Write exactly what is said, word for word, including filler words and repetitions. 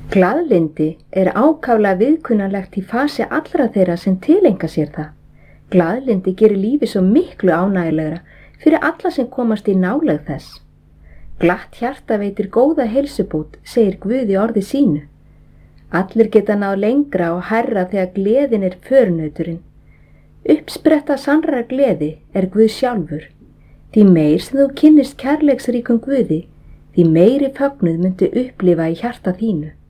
Glaðlyndi er ákaflega viðkunnanlegt í fasi allra þeirra sem tileinka sér það. Glaðlyndi gerir lífið svo miklu ánægjulegra fyrir alla sem komast í nálægð þess. Glatt hjarta veitir góða heilsubót, segir Guð í orði sínu. Allir geta náð lengra og hærra þegar gleðin er förunauturinn. Uppspretta sannrar gleði er Guð sjálfur. Því meir sem þú kynnist kærleiksríkum Guði, því meiri fögnuð muntu upplifa í hjarta þínu.